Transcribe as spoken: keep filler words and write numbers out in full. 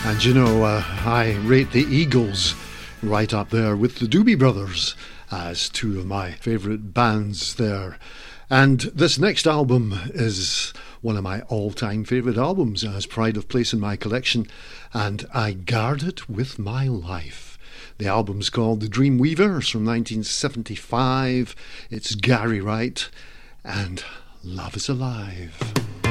And you know, uh, I rate the Eagles right up there with the Doobie Brothers as two of my favourite bands there. And this next album is one of my all-time favourite albums. It has pride of place in my collection, and I guard it with my life. The album's called The Dreamweavers from nineteen seventy-five. It's Gary Wright and Love is Alive.